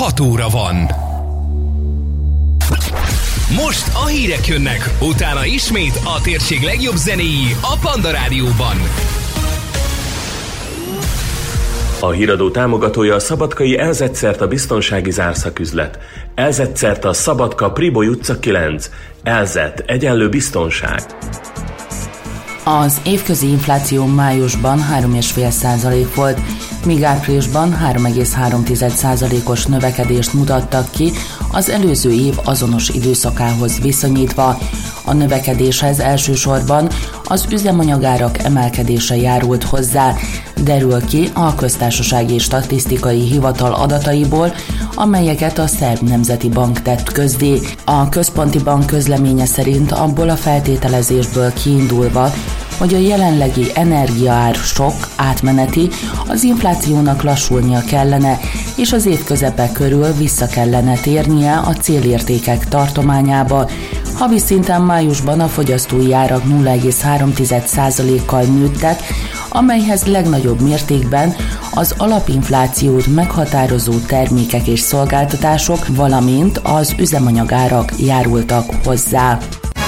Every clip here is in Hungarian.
6 óra van. Most a hírek jönnek, utána ismét a térség legjobb zenéi a Panda Rádióban. A híradó támogatója a szabadkai Elzetszerta biztonsági zárszaküzlet. Elzetszerta Szabadka Priboly utca 9. Elzet egyenlő biztonság. Az évközi infláció májusban 3,5% volt, míg áprilisban 3,3%-os növekedést mutattak ki az előző év azonos időszakához viszonyítva. A növekedéshez elsősorban az üzemanyagárak emelkedése járult hozzá, derül ki a Köztársasági Statisztikai Hivatal adataiból, amelyeket a Szerb Nemzeti Bank tett közzé. A Központi Bank közleménye szerint abból a feltételezésből kiindulva, hogy a jelenlegi energiaár sok átmeneti, az inflációnak lassulnia kellene, és az év közepe körül vissza kellene térnie a célértékek tartományába. Havi szinten májusban a fogyasztói árak 0,3%-kal nőttek, amelyhez legnagyobb mértékben az alapinflációt meghatározó termékek és szolgáltatások, valamint az üzemanyagárak járultak hozzá.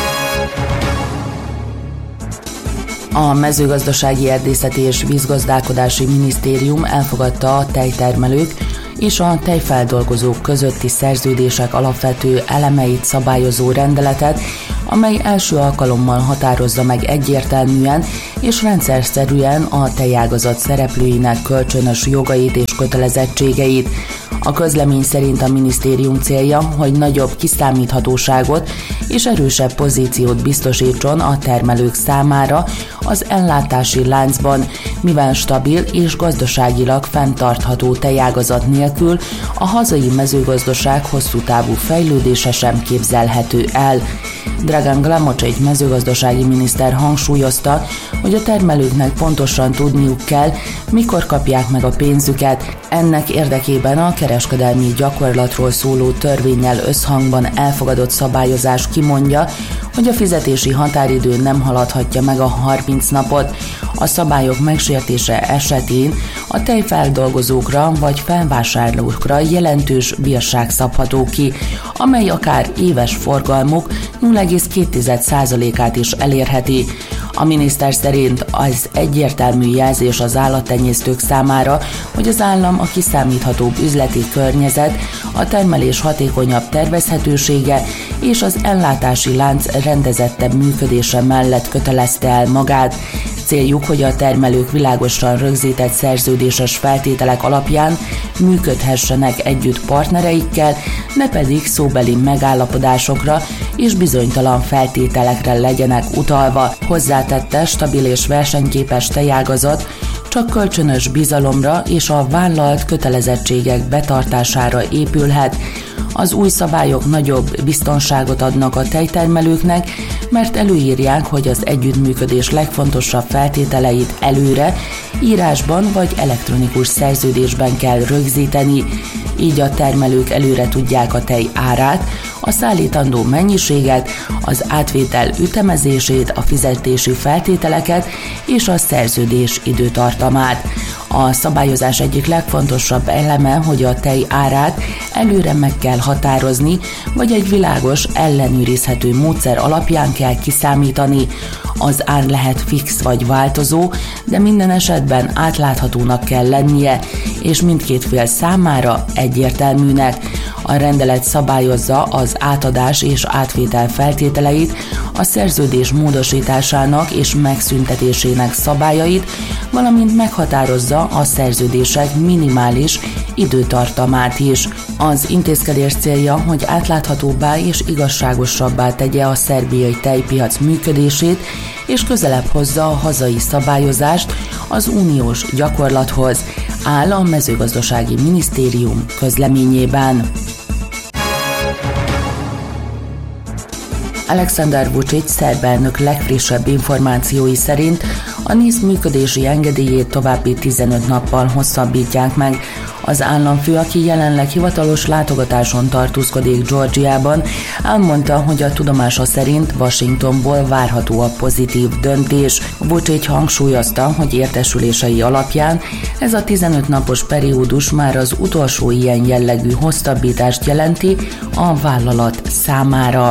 A Mezőgazdasági, Erdészeti és Vízgazdálkodási Minisztérium elfogadta a tejtermelők és a tejfeldolgozók közötti szerződések alapvető elemeit szabályozó rendeletet, amely első alkalommal határozza meg egyértelműen és rendszerszerűen a tejágazat szereplőinek kölcsönös jogait és kötelezettségeit. A közlemény szerint a minisztérium célja, hogy nagyobb kiszámíthatóságot és erősebb pozíciót biztosítson a termelők számára az ellátási láncban, mivel stabil és gazdaságilag fenntartható tejágazat nélkül a hazai mezőgazdaság hosszú távú fejlődése sem képzelhető el. Dragan Glamocsics mezőgazdasági miniszter hangsúlyozta, hogy a termelőknek pontosan tudniuk kell, mikor kapják meg a pénzüket. Ennek érdekében a kereskedelmi gyakorlatról szóló törvénnyel összhangban elfogadott szabályozás kimondja, hogy a fizetési határidő nem haladhatja meg a 30 napot. A szabályok megsértése esetén a tejfeldolgozókra vagy felvásárlókra jelentős bírság szabható ki, amely akár éves forgalmuk 0,2%-át is elérheti. A miniszter szerint az egyértelmű jelzés az állattenyésztők számára, hogy az állam a kiszámíthatóbb üzleti környezet, a termelés hatékonyabb tervezhetősége és az ellátási lánc rendezettebb működése mellett kötelezte el magát. Céljuk, hogy a termelők világosan rögzített szerződéses feltételek alapján működhessenek együtt partnereikkel, ne pedig szóbeli megállapodásokra és bizonytalan feltételekre legyenek utalva. Hozzátette, stabil és versenyképes tejágazat csak kölcsönös bizalomra és a vállalt kötelezettségek betartására épülhet. Az új szabályok nagyobb biztonságot adnak a tejtermelőknek, mert előírják, hogy az együttműködés legfontosabb feltételeit előre, írásban vagy elektronikus szerződésben kell rögzíteni. Így a termelők előre tudják a tej árát, a szállítandó mennyiséget, az átvétel ütemezését, a fizetési feltételeket és a szerződés időtartamát. A szabályozás egyik legfontosabb eleme, hogy a tej árát előre meg kell határozni, vagy egy világos, ellenőrizhető módszer alapján kell kiszámítani. Az ár lehet fix vagy változó, de minden esetben átláthatónak kell lennie, és mindkét fél számára egyértelműnek. A rendelet szabályozza az átadás és átvétel feltételeit, a szerződés módosításának és megszüntetésének szabályait, valamint meghatározza a szerződések minimális időtartamát is. Az intézkedés célja, hogy átláthatóbbá és igazságosabbá tegye a szerbiai tejpiac működését, és közelebb hozza a hazai szabályozást az uniós gyakorlathoz, áll a Mezőgazdasági Minisztérium közleményében. Alexander Vučić szerb elnök legfrissebb információi szerint a NIS működési engedélyét további 15 nappal hosszabbítják meg. Az államfő, aki jelenleg hivatalos látogatáson tartózkodik Georgiában, elmondta, hogy a tudomása szerint Washingtonból várható a pozitív döntés. Vučić hangsúlyozta, hogy értesülései alapján ez a 15 napos periódus már az utolsó ilyen jellegű hosszabbítást jelenti a vállalat számára.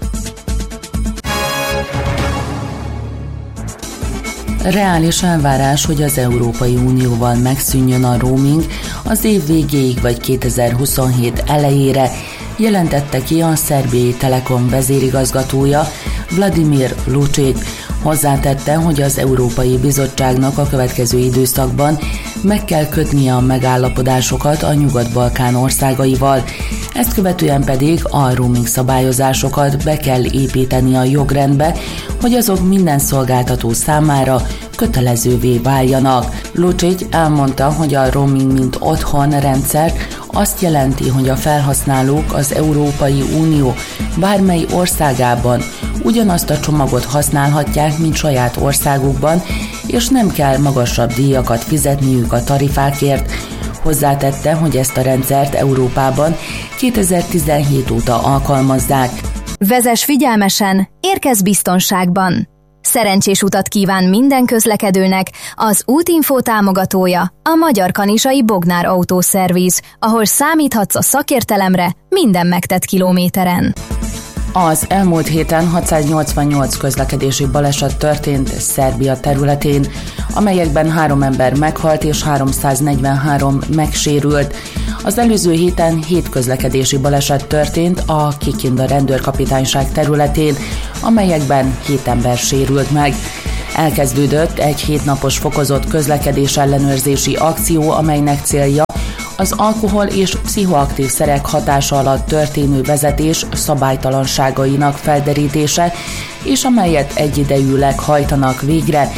Reális elvárás, hogy az Európai Unióval megszűnjön a roaming az év végéig vagy 2027 elejére, jelentette ki a Szerbiai Telekom vezérigazgatója Vladimir Lučić. Hozzátette, hogy az Európai Bizottságnak a következő időszakban meg kell kötnie a megállapodásokat a Nyugat-Balkán országaival. Ezt követően pedig a roaming szabályozásokat be kell építeni a jogrendbe, hogy azok minden szolgáltató számára kötelezővé váljanak. Lučić elmondta, hogy a roaming mint otthon rendszer azt jelenti, hogy a felhasználók az Európai Unió bármely országában ugyanazt a csomagot használhatják, mint saját országukban, és nem kell magasabb díjakat fizetniük a tarifákért. Hozzátette, hogy ezt a rendszert Európában 2017 óta alkalmazzák. Vezess figyelmesen, érkezz biztonságban! Szerencsés utat kíván minden közlekedőnek az Útinfo támogatója, a Magyar Kanizsai Bognár Autószerviz, ahol számíthatsz a szakértelemre minden megtett kilométeren. Az elmúlt héten 688 közlekedési baleset történt Szerbia területén, amelyekben 3 ember meghalt és 343 megsérült. Az előző héten 7 közlekedési baleset történt a Kikinda rendőrkapitányság területén, amelyekben 7 ember sérült meg. Elkezdődött egy 7 napos fokozott közlekedés ellenőrzési akció, amelynek célja az alkohol és pszichoaktív szerek hatása alatt történő vezetés szabálytalanságainak felderítése, és amelyet egyidejűleg hajtanak végre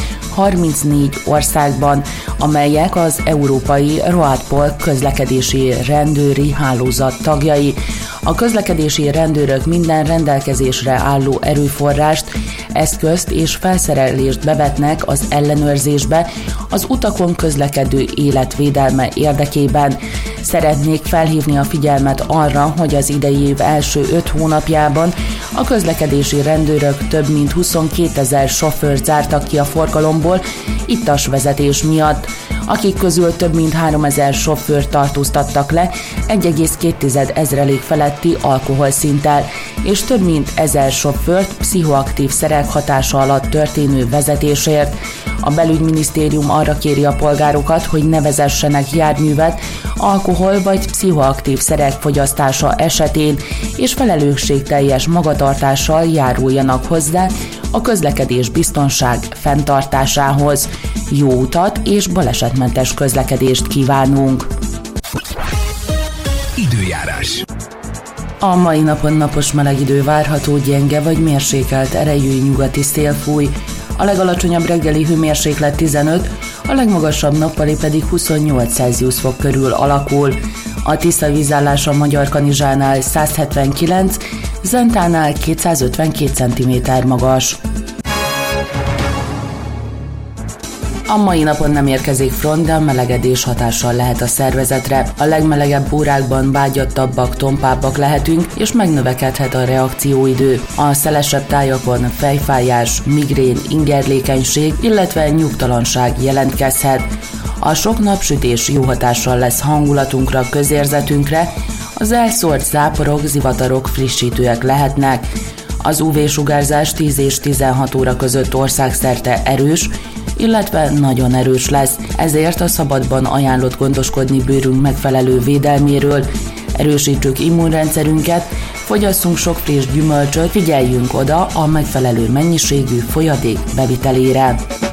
34 országban, amelyek az Európai ROADPOL közlekedési rendőri hálózat tagjai. A közlekedési rendőrök minden rendelkezésre álló erőforrást, eszközt és felszerelést bevetnek az ellenőrzésbe az utakon közlekedő életvédelme érdekében. Szeretnék felhívni a figyelmet arra, hogy az idei év első 5 hónapjában a közlekedési rendőrök több mint 22 000 sofőrt zártak ki a forgalomból ittas vezetés miatt, akik közül több mint 3000 sofőrt tartóztattak le 1,2 ezrelék feletti alkoholszinttel, és több mint 1000 sofőrt pszichoaktív szerek hatása alatt történő vezetésért. A belügyminisztérium arra kéri a polgárokat, hogy ne vezessenek járművet alkohol vagy pszichoaktív szerek fogyasztása esetén, és felelősségteljes magatartással járuljanak hozzá a közlekedés biztonság fenntartásához. Jó utat és balesetmentes közlekedést kívánunk! Időjárás. A mai napon napos meleg idő várható, gyenge vagy mérsékelt erejű nyugati szél fúj. A legalacsonyabb reggeli hőmérséklet 15, a legmagasabb nappali pedig 28 Celsius fok körül alakul. A Tisza vízállása Magyarkanizsánál 179, Zentánál 252 cm magas. A mai napon nem érkezik front, de a melegedés hatással lehet a szervezetre. A legmelegebb órákban vágyattabbak, tompábbak lehetünk, és megnövekedhet a reakcióidő. A szelesebb tájakon fejfájás, migrén, ingerlékenység, illetve nyugtalanság jelentkezhet. A sok napsütés jó hatással lesz hangulatunkra, közérzetünkre, az elszórt záporok, zivatarok frissítőek lehetnek. Az UV-sugárzás 10 és 16 óra között országszerte erős, illetve nagyon erős lesz, ezért a szabadban ajánlott gondoskodni bőrünk megfelelő védelméről, erősítsük immunrendszerünket, fogyasszunk sok friss gyümölcsöt, figyeljünk oda a megfelelő mennyiségű folyadék bevitelére.